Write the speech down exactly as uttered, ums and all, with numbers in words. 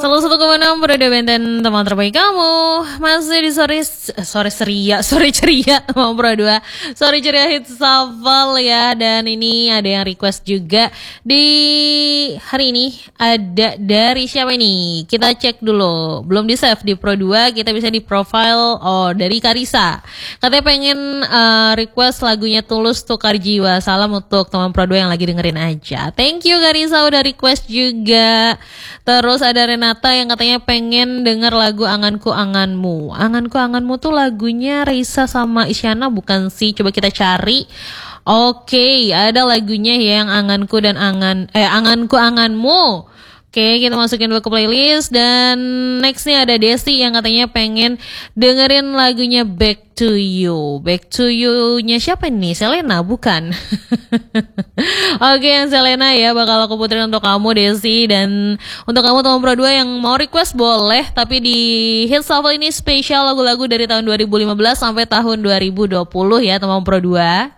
seratus satu koma enam Periode Benten, teman terbaik kamu. Masih di sore sore ceria, sore ceria mau Pro dua. Sore ceria hits shuffle ya. Dan ini ada yang request juga di hari ini. Ada dari siapa ini? Kita cek dulu. Belum di save di Pro dua, kita bisa di profile. Oh, dari Karisa. Katanya pengen uh, request lagunya Tulus Tukar Jiwa. Salam untuk teman Pro dua yang lagi dengerin aja. Thank you Karisa udah request juga. Terus ada Renata yang katanya pengen denger lagu Anganku Anganmu. Anganku Anganmu tuh lagunya Raisa sama Isyana bukan sih? Coba kita cari. Oke, ada lagunya yang Anganku dan Angan eh Anganku Anganmu. Oke, kita masukin dulu ke playlist. Dan next nih ada Desi yang katanya pengen dengerin lagunya Back to You. Back to You-nya siapa nih? Selena, bukan? Oke, yang Selena ya bakal aku puterin untuk kamu Desi. Dan untuk kamu teman Pro dua yang mau request boleh. Tapi di Hits Shuffle ini spesial lagu-lagu dari tahun dua ribu lima belas sampai tahun dua ribu dua puluh ya teman Pro dua.